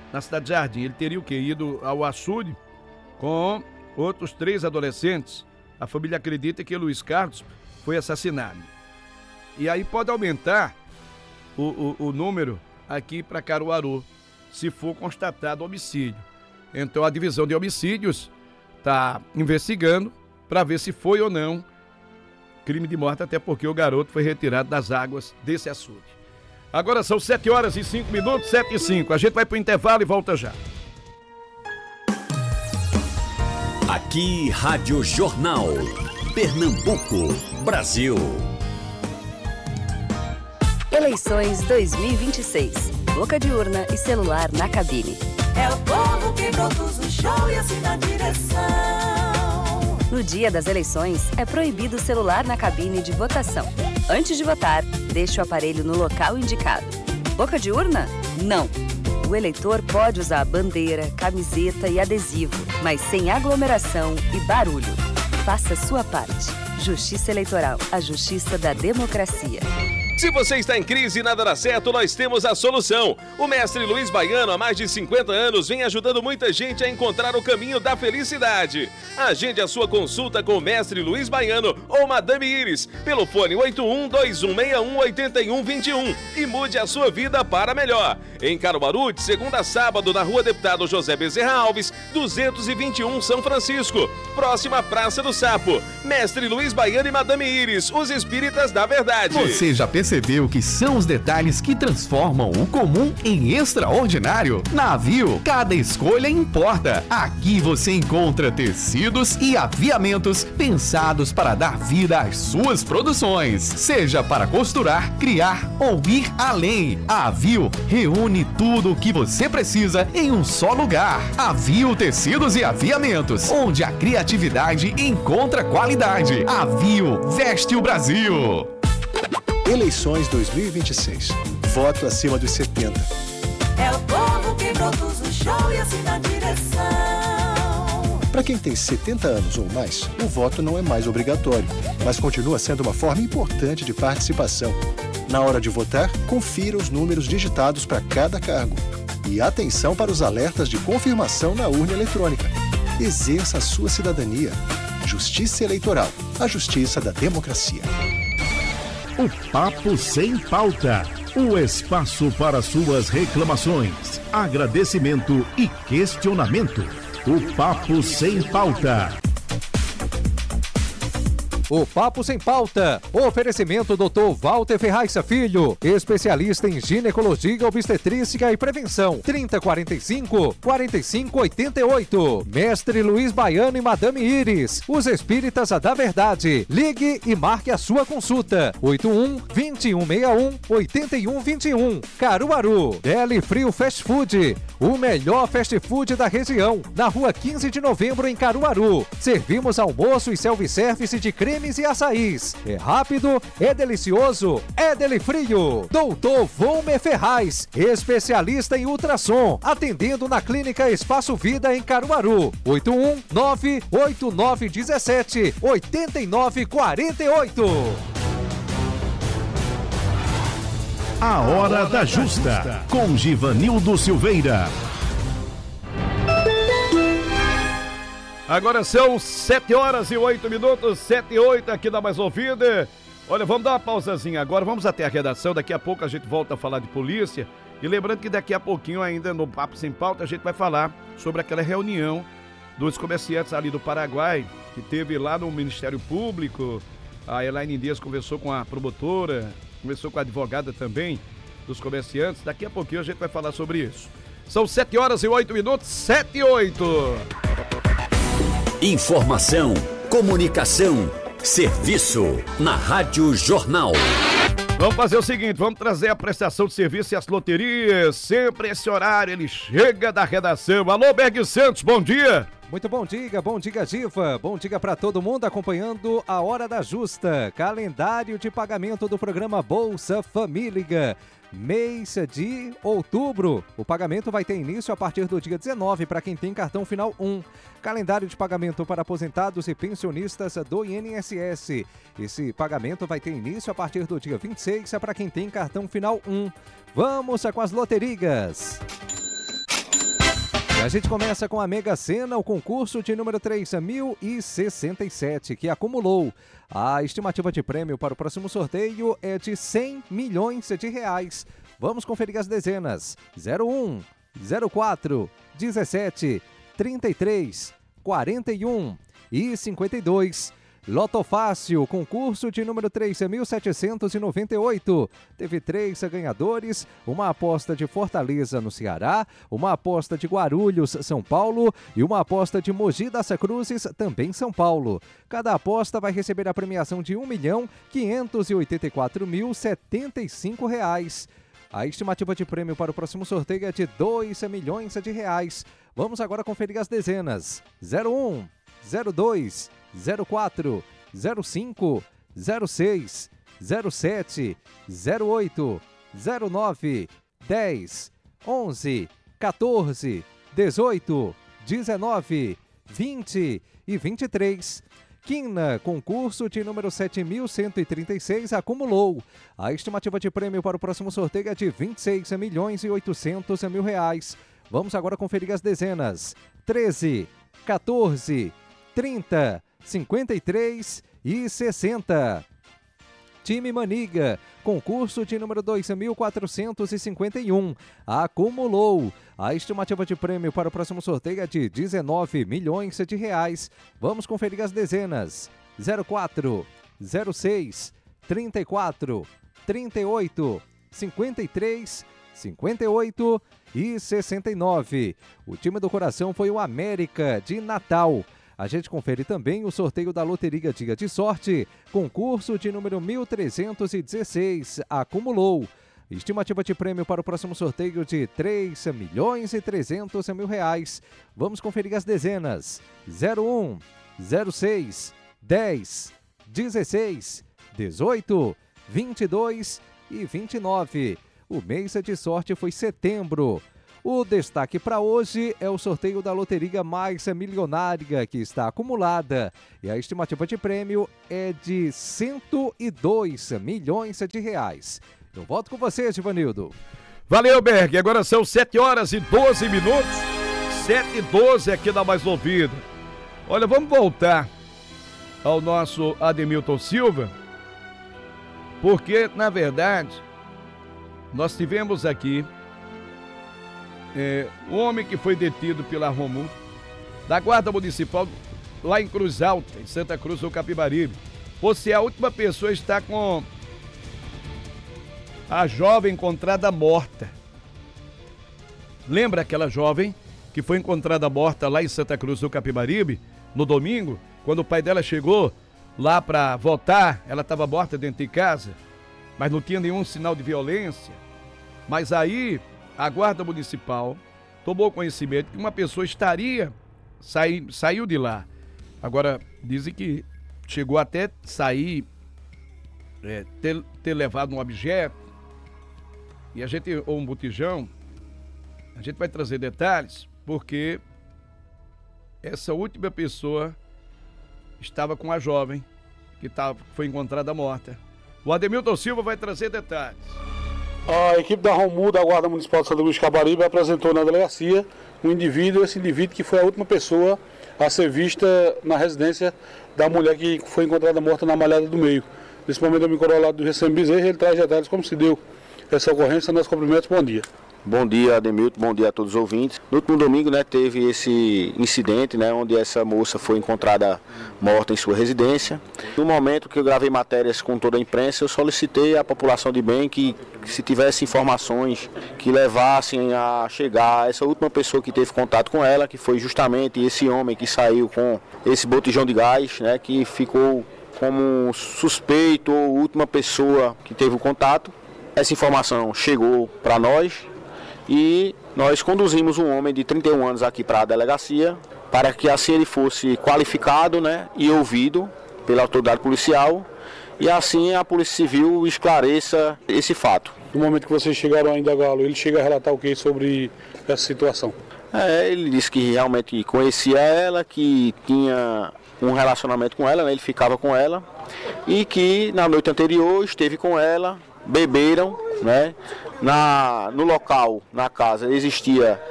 na cidade de Jardim. Ele teria o quê? Ido ao açude com outros 3 adolescentes. A família acredita que Luiz Carlos foi assassinado. E aí pode aumentar o número aqui para Caruaru, se for constatado homicídio. Então a divisão de homicídios está investigando para ver se foi ou não crime de morte, até porque o garoto foi retirado das águas desse açude. Agora são 7h05, 7h05. A gente vai para o intervalo e volta já. Aqui, Rádio Jornal. Pernambuco, Brasil. Eleições 2026. Boca de urna e celular na cabine. É o povo que produz o show e assina a direção. No dia das eleições, é proibido o celular na cabine de votação. Antes de votar, deixe o aparelho no local indicado. Boca de urna? Não. O eleitor pode usar bandeira, camiseta e adesivo, mas sem aglomeração e barulho. Faça sua parte. Justiça Eleitoral, a justiça da democracia. Se você está em crise e nada dá certo, nós temos a solução. O mestre Luiz Baiano, há mais de 50 anos, vem ajudando muita gente a encontrar o caminho da felicidade. Agende a sua consulta com o mestre Luiz Baiano ou Madame Iris pelo fone 81-2161-8121 e mude a sua vida para melhor. Em Caruaru, de segunda a sábado, na Rua Deputado José Bezerra Alves, 221 São Francisco, próxima à Praça do Sapo. Mestre Luiz Baiano e Madame Iris, os espíritas da verdade. Você já percebeu que são os detalhes que transformam o comum em extraordinário? Na Aviu, cada escolha importa. Aqui você encontra tecidos e aviamentos pensados para dar vida às suas produções, seja para costurar, criar ou ir além. A Aviu reúne tudo o que você precisa em um só lugar. Aviu Tecidos e Aviamentos, onde a criatividade encontra qualidade. Aviu veste o Brasil. Eleições 2026. Voto acima dos 70. É o povo que produz o show e assina a direção. Para quem tem 70 anos ou mais, o voto não é mais obrigatório, mas continua sendo uma forma importante de participação. Na hora de votar, confira os números digitados para cada cargo. E atenção para os alertas de confirmação na urna eletrônica. Exerça a sua cidadania. Justiça Eleitoral, a justiça da democracia. O Papo Sem Pauta, o espaço para suas reclamações, agradecimento e questionamento. O Papo Sem Pauta. O Papo Sem Pauta. Oferecimento Dr. Walter Ferraz Filho, especialista em ginecologia, obstetrícia e prevenção. 3045-4588. Mestre Luiz Baiano e Madame Iris, os espíritas da verdade. Ligue e marque a sua consulta. 81-2161-8121. Caruaru. Deli Frio Fast Food, o melhor fast food da região. Na rua 15 de novembro, em Caruaru. Servimos almoço e self-service de cremes e açaís. É rápido, é delicioso, é Deli Frio. Doutor Volmer Ferraz, especialista em ultrassom, atendendo na Clínica Espaço Vida em Caruaru. 819-8917-8948. A Hora da Justa, com Givanildo Silveira. Agora são 7h08, 7h08 aqui na Mais Ouvida. Olha, vamos dar uma pausazinha agora, vamos até a redação, daqui a pouco a gente volta a falar de polícia. E lembrando que daqui a pouquinho ainda no Papo Sem Pauta a gente vai falar sobre aquela reunião dos comerciantes ali do Paraguai, que teve lá no Ministério Público. A Elaine Dias conversou com a promotora, conversou com a advogada também dos comerciantes. Daqui a pouquinho a gente vai falar sobre isso. São 7h08, 7h08. Informação, comunicação, serviço na Rádio Jornal. Vamos fazer o seguinte, vamos trazer a prestação de serviço e as loterias. Sempre esse horário, ele chega da redação. Alô, Berg Santos, bom dia. Muito bom dia, Diva. Bom dia para todo mundo acompanhando a Hora da Justa. Calendário de pagamento do programa Bolsa Família. Mês de outubro. O pagamento vai ter início a partir do dia 19 para quem tem cartão final 1. Calendário de pagamento para aposentados e pensionistas do INSS. Esse pagamento vai ter início a partir do dia 26 para quem tem cartão final 1. Vamos com as loterias. E a gente começa com a Mega Sena, o concurso de número 3.067, que acumulou. A estimativa de prêmio para o próximo sorteio é de 100 milhões de reais. Vamos conferir as dezenas: 01, 04, 17, 33, 41 e 52. Loto Fácil, concurso de número 3.798. Teve 3 ganhadores, uma aposta de Fortaleza, no Ceará, uma aposta de Guarulhos, São Paulo e uma aposta de Mogi das Cruzes, também São Paulo. Cada aposta vai receber a premiação de R$ 1.584.075. A estimativa de prêmio para o próximo sorteio é de 2 milhões de reais. Vamos agora conferir as dezenas: 01, 02, 04, 05, 06, 07, 08, 09, 10, 11, 14, 18, 19, 20 e 23. Quina, concurso de número 7.136, acumulou. A estimativa de prêmio para o próximo sorteio é de 26 milhões e 800 mil reais. Vamos agora conferir as dezenas: 13, 14, 30, 53 e 60. Time Maniga, concurso de número 2.451, acumulou. A estimativa de prêmio para o próximo sorteio é de 19 milhões de reais. Vamos conferir as dezenas: 04, 06, 34, 38, 53, 58 e 69. O time do coração foi o América de Natal. A gente confere também o sorteio da Loteria Dia de Sorte, concurso de número 1.316, acumulou. Estimativa de prêmio para o próximo sorteio de 3 milhões e 300 mil reais. Vamos conferir as dezenas: 01, 06, 10, 16, 18, 22 e 29. O mês de sorte foi setembro. O destaque para hoje é o sorteio da Loteria Mais Milionária, que está acumulada. E a estimativa de prêmio é de 102 milhões de reais. Eu volto com você, Givanildo. Valeu, Berg. Agora são 7 horas e 12 minutos. 7h12 aqui na Mais Ouvida. Olha, vamos voltar ao nosso Ademilton Silva, porque, na verdade, nós tivemos aqui um homem que foi detido pela Romu, da Guarda Municipal, lá em Cruz Alta, em Santa Cruz do Capibaribe. Você é a última pessoa a estar com a jovem encontrada morta. Lembra aquela jovem que foi encontrada morta lá em Santa Cruz do Capibaribe, no domingo, quando o pai dela chegou lá para votar? Ela estava morta dentro de casa, mas não tinha nenhum sinal de violência. Mas aí a Guarda Municipal tomou conhecimento que uma pessoa saiu de lá. Agora, dizem que chegou até sair, ter levado um objeto, ou um botijão. A gente vai trazer detalhes, porque essa última pessoa estava com a jovem que foi encontrada morta. O Ademilton Silva vai trazer detalhes. A equipe da Romu, da Guarda Municipal de Santa Cruz do Capibaribe, apresentou na delegacia esse indivíduo que foi a última pessoa a ser vista na residência da mulher que foi encontrada morta na Malhada do Meio. Nesse momento eu me encontro ao lado do Recém Bezerra, ele traz detalhes como se deu essa ocorrência. Nós cumprimentos, bom dia. Bom dia, Ademilton, bom dia a todos os ouvintes. No último domingo, teve esse incidente, onde essa moça foi encontrada morta em sua residência. No momento que eu gravei matérias com toda a imprensa, eu solicitei à população de bem que se tivesse informações que levassem a chegar a essa última pessoa que teve contato com ela, que foi justamente esse homem que saiu com esse botijão de gás, que ficou como suspeito ou última pessoa que teve o contato. Essa informação chegou para nós e nós conduzimos um homem de 31 anos aqui para a delegacia, para que assim ele fosse qualificado, e ouvido pela autoridade policial, e assim a Polícia Civil esclareça esse fato. No momento que vocês chegaram a indagá-lo, ele chega a relatar o que sobre essa situação? Ele disse que realmente conhecia ela, que tinha um relacionamento com ela, ele ficava com ela, e que na noite anterior esteve com ela, beberam, no local, na casa, existia